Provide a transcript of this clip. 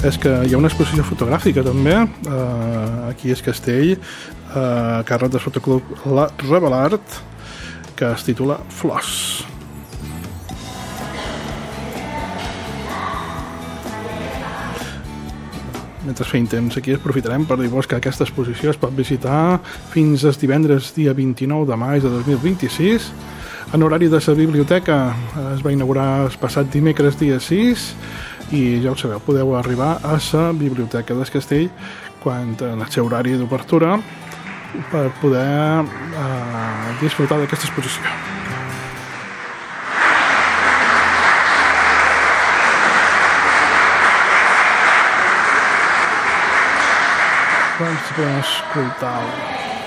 és que hi ha una exposició fotogràfica també, aquí és Castell, a càrrec del Fotoclub Revelart, que es titula Flors. Mentre feim temps aquí aprofitarem per dir-vos que aquesta exposició es pot visitar fins al divendres dia 29 de maig de 2026 en horari de la biblioteca. Es va inaugurar el passat dimecres dia 6 i ja ho sabeu, podeu arribar a la biblioteca del Castell quan en el seu horari d'obertura per poder disfrutar d'aquesta exposició. Doncs podem escoltar